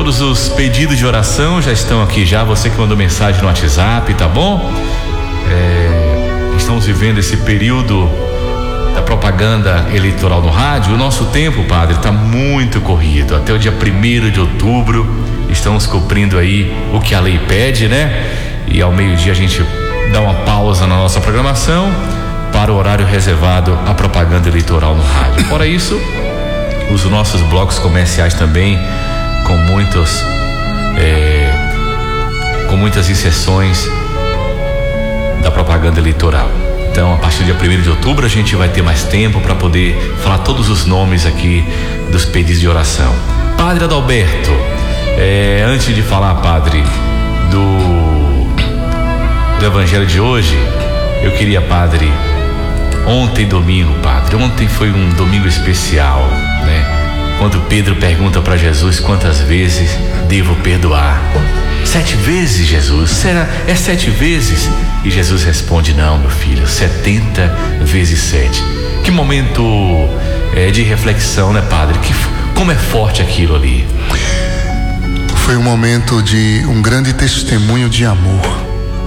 todos os pedidos de oração já estão aqui já, você que mandou mensagem no WhatsApp, tá bom? Estamos vivendo esse período da propaganda eleitoral no rádio. O nosso tempo, padre, está muito corrido. Até o dia 1º de outubro estamos cumprindo aí o que a lei pede, né? E ao meio-dia a gente dá uma pausa na nossa programação para o horário reservado à propaganda eleitoral no rádio. Fora isso, os nossos blocos comerciais também com muitas inserções da propaganda eleitoral. Então, a partir do dia 1º de outubro, a gente vai ter mais tempo para poder falar todos os nomes aqui dos pedidos de oração. Padre Adalberto, antes de falar, padre, do evangelho de hoje, eu queria, padre, ontem domingo, padre, ontem foi um domingo especial, né? Quando Pedro pergunta para Jesus quantas vezes devo perdoar. 7 vezes, Jesus? Será? É 7 vezes? E Jesus responde: não, meu filho, 70 vezes 7. Que momento de reflexão, né, padre? Como é forte aquilo ali. Foi um momento de um grande testemunho de amor.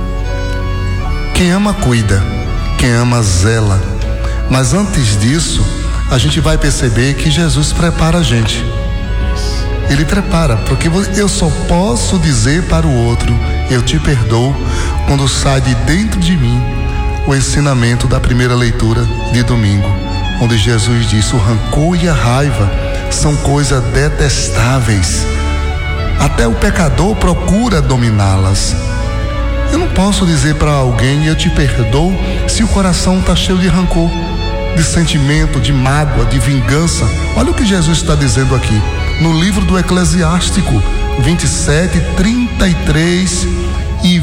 Quem ama cuida, quem ama zela. Mas antes disso, a gente vai perceber que Jesus prepara a gente. Ele prepara, porque eu só posso dizer para o outro: eu te perdoo, quando sai de dentro de mim o ensinamento da primeira leitura de domingo, onde Jesus disse: o rancor e a raiva são coisas detestáveis. Até o pecador procura dominá-las. Eu não posso dizer para alguém: eu te perdoo, se o coração está cheio de rancor, de sentimento, de mágoa, de vingança. Olha o que Jesus está dizendo aqui no livro do Eclesiástico 27, 33 e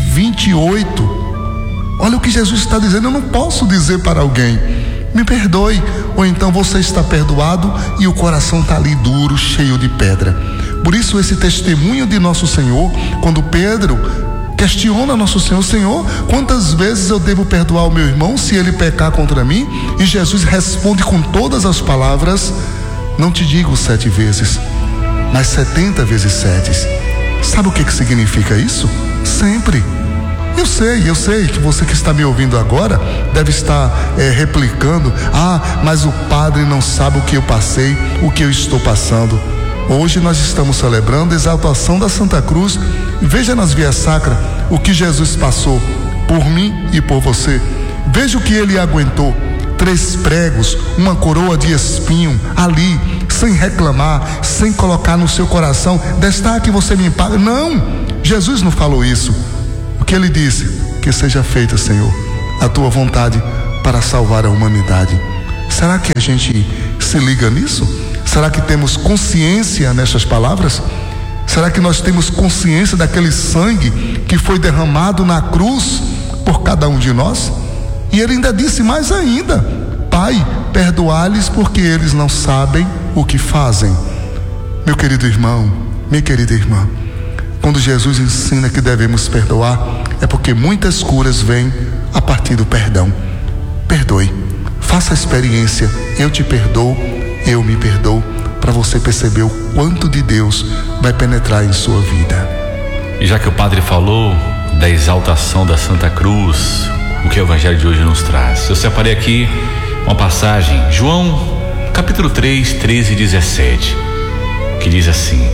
28. Olha o que Jesus está dizendo. Eu não posso dizer para alguém: me perdoe, ou então você está perdoado e o coração está ali duro, cheio de pedra. Por isso esse testemunho de nosso Senhor, quando Pedro questiona nosso Senhor: Senhor, quantas vezes eu devo perdoar o meu irmão se ele pecar contra mim? E Jesus responde com todas as palavras: não te digo 7 vezes, mas 70 vezes 7. Sabe o que significa isso? Sempre. Eu sei que você que está me ouvindo agora deve estar replicando: mas o padre não sabe o que eu passei, o que eu estou passando. Hoje nós estamos celebrando a exaltação da Santa Cruz. Veja nas vias sacras o que Jesus passou por mim e por você. Veja o que ele aguentou: 3 pregos, uma coroa de espinho ali, sem reclamar, sem colocar no seu coração: desta que você me paga. Não, Jesus não falou isso. O que ele disse? Que seja feita, Senhor, a tua vontade para salvar a humanidade. Será que a gente se liga nisso? Será que temos consciência nessas palavras? Será que nós temos consciência daquele sangue que foi derramado na cruz por cada um de nós? E ele ainda disse mais ainda: Pai, perdoa-lhes porque eles não sabem o que fazem. Meu querido irmão, minha querida irmã, quando Jesus ensina que devemos perdoar, é porque muitas curas vêm a partir do perdão. Perdoe, faça a experiência: eu te perdoo, eu me perdoo, para você perceber o quanto de Deus vai penetrar em sua vida. E já que o padre falou da exaltação da Santa Cruz, o que o evangelho de hoje nos traz, eu separei aqui uma passagem, João capítulo 3, 13 e 17, que diz assim: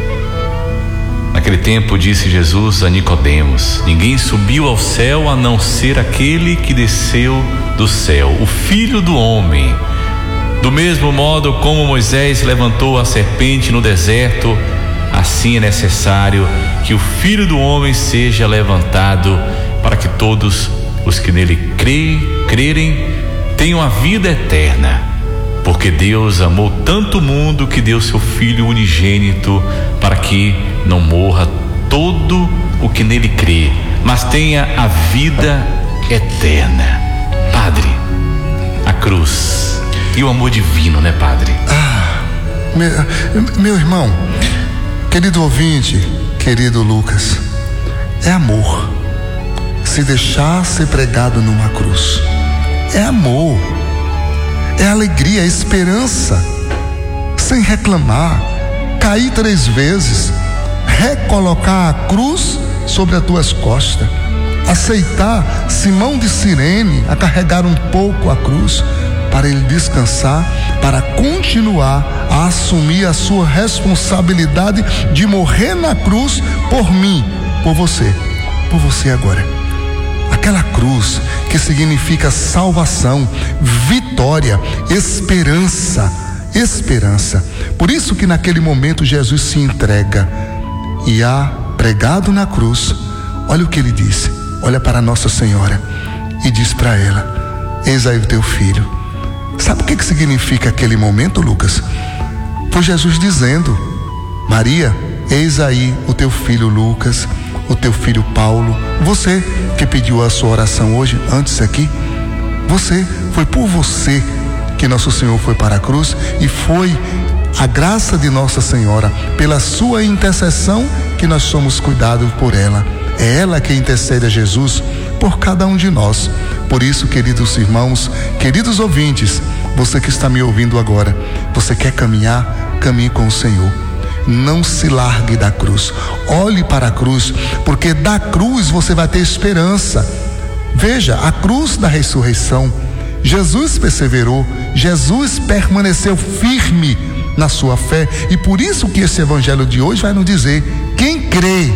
naquele tempo disse Jesus a Nicodemos: ninguém subiu ao céu a não ser aquele que desceu do céu, o Filho do Homem. Do mesmo modo como Moisés levantou a serpente no deserto, assim é necessário que o Filho do Homem seja levantado, para que todos os que nele crerem tenham a vida eterna. Porque Deus amou tanto o mundo que deu seu Filho unigênito, para que não morra todo o que nele crê, mas tenha a vida eterna. Padre, a cruz e o amor divino, né, padre? Meu irmão, querido ouvinte, querido Lucas, é amor. Se deixar ser pregado numa cruz, é amor, é alegria, é esperança, sem reclamar. Caí 3 vezes, recolocar a cruz sobre as tuas costas, aceitar Simão de Cirene a carregar um pouco a cruz, para ele descansar, para continuar a assumir a sua responsabilidade de morrer na cruz por mim, por você agora. Aquela cruz que significa salvação, vitória, esperança. Por isso que naquele momento Jesus se entrega e pregado na cruz, olha o que ele disse, olha para Nossa Senhora e diz para ela: eis aí o teu filho. Sabe o que significa aquele momento, Lucas? Foi Jesus dizendo: Maria, eis aí o teu filho Lucas, o teu filho Paulo, você que pediu a sua oração hoje, antes aqui, foi por você que Nosso Senhor foi para a cruz, e foi a graça de Nossa Senhora, pela sua intercessão, que nós somos cuidados por ela. É ela que intercede a Jesus por cada um de nós. Por isso, queridos irmãos, queridos ouvintes, você que está me ouvindo agora, você quer caminhar? Caminhe com o Senhor. Não se largue da cruz. Olhe para a cruz, porque da cruz você vai ter esperança. Veja, a cruz da ressurreição. Jesus perseverou, Jesus permaneceu firme na sua fé, e por isso que esse evangelho de hoje vai nos dizer: quem crê,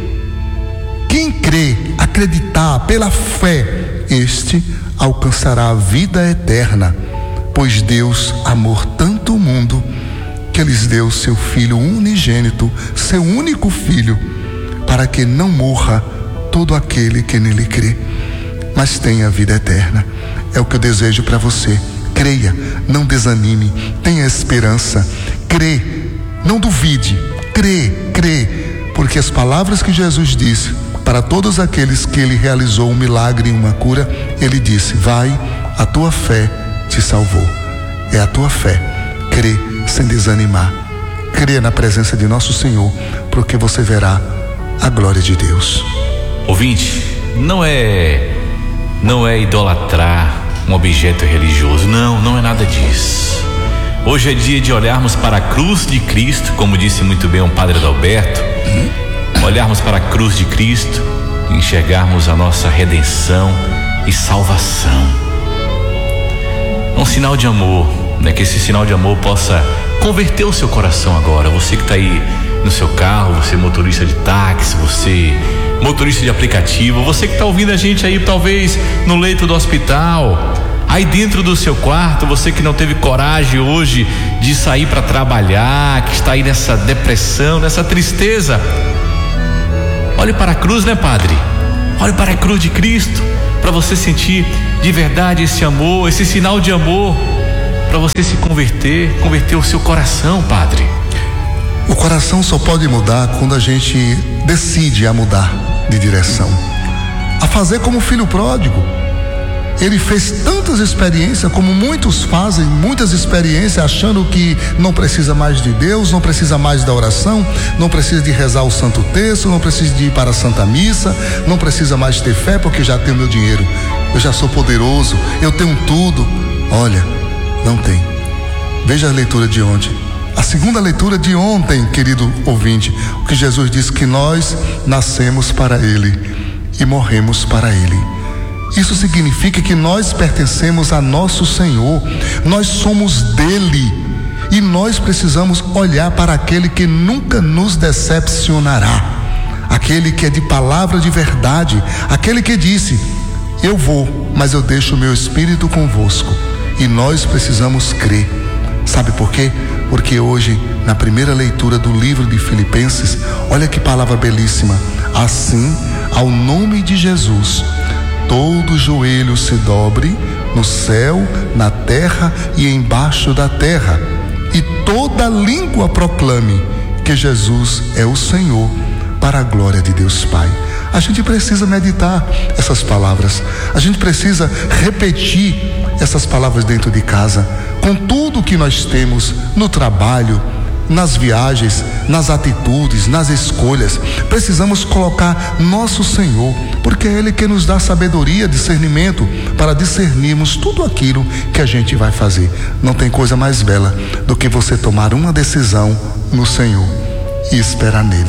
acreditar pela fé, este alcançará a vida eterna, pois Deus amou tanto o mundo que lhes deu seu Filho unigênito, seu único Filho, para que não morra todo aquele que nele crê, mas tenha a vida eterna. É o que eu desejo para você. Creia, não desanime, tenha esperança, crê, não duvide, crê, porque as palavras que Jesus disse para todos aqueles que ele realizou um milagre e uma cura, ele disse: vai, a tua fé te salvou. É a tua fé. Crê sem desanimar, crê na presença de nosso Senhor, porque você verá a glória de Deus. Ouvinte, não é idolatrar um objeto religioso, não é nada disso. Hoje é dia de olharmos para a cruz de Cristo, como disse muito bem o Padre Adalberto, olharmos para a cruz de Cristo, enxergarmos a nossa redenção e salvação. É um sinal de amor, né? Que esse sinal de amor possa converter o seu coração agora. Você que está aí no seu carro, você motorista de táxi, você motorista de aplicativo, você que está ouvindo a gente aí talvez no leito do hospital, aí dentro do seu quarto, você que não teve coragem hoje de sair para trabalhar, que está aí nessa depressão, nessa tristeza, olhe para a cruz, né, Padre? Olhe para a cruz de Cristo, para você sentir de verdade esse amor, esse sinal de amor, para você se converter o seu coração, Padre. O coração só pode mudar quando a gente decide a mudar de direção, a fazer como o filho pródigo. Ele fez tantas experiências, como muitos fazem, muitas experiências, achando que não precisa mais de Deus, não precisa mais da oração, não precisa de rezar o Santo Terço, não precisa de ir para a Santa Missa, não precisa mais ter fé porque já tenho meu dinheiro, eu já sou poderoso, eu tenho tudo. Olha, não tem. Veja a leitura de ontem, a segunda leitura de ontem, querido ouvinte, o que Jesus disse: que nós nascemos para Ele e morremos para Ele. Isso significa que nós pertencemos a nosso Senhor, nós somos dele, e nós precisamos olhar para aquele que nunca nos decepcionará, aquele que é de palavra de verdade, aquele que disse: eu vou, mas eu deixo o meu Espírito convosco. E nós precisamos crer. Sabe por quê? Porque hoje, na primeira leitura do livro de Filipenses, olha que palavra belíssima: assim, ao nome de Jesus, todo joelho se dobre, no céu, na terra e embaixo da terra, e toda língua proclame que Jesus é o Senhor, para a glória de Deus Pai. A gente precisa meditar essas palavras, a gente precisa repetir essas palavras dentro de casa, com tudo que nós temos no trabalho, nas viagens, nas atitudes, nas escolhas. Precisamos colocar nosso Senhor, porque é Ele que nos dá sabedoria, discernimento, para discernirmos tudo aquilo que a gente vai fazer. Não tem coisa mais bela do que você tomar uma decisão no Senhor e esperar nele.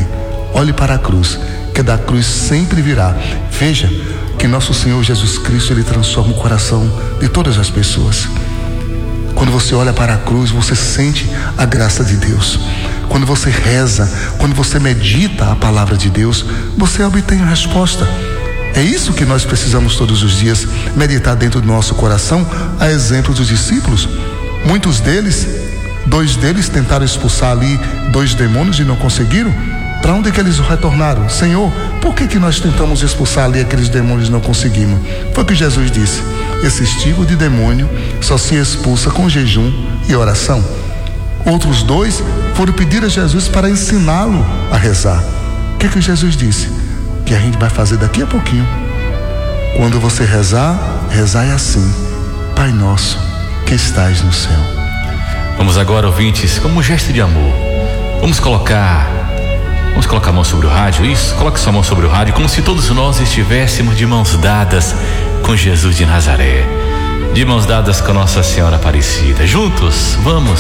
Olhe para a cruz, que da cruz sempre virá. Veja que nosso Senhor Jesus Cristo, Ele transforma o coração de todas as pessoas. Quando você olha para a cruz, você sente a graça de Deus. Quando você reza, quando você medita a palavra de Deus, você obtém a resposta. É isso que nós precisamos todos os dias, meditar dentro do nosso coração, a exemplo dos discípulos. Muitos deles, 2 deles tentaram expulsar ali 2 demônios e não conseguiram. Para onde é que eles retornaram? Senhor, por que nós tentamos expulsar ali aqueles demônios e não conseguimos? Foi o que Jesus disse: esse tipo de demônio só se expulsa com jejum e oração. Outros 2 foram pedir a Jesus para ensiná-lo a rezar. O que Jesus disse? Que a gente vai fazer daqui a pouquinho. Quando você rezar, rezai assim: Pai nosso que estais no céu. Vamos agora, ouvintes, como um gesto de amor, vamos colocar a mão sobre o rádio. Isso, coloque sua mão sobre o rádio, como se todos nós estivéssemos de mãos dadas com Jesus de Nazaré, de mãos dadas com Nossa Senhora Aparecida. Juntos, vamos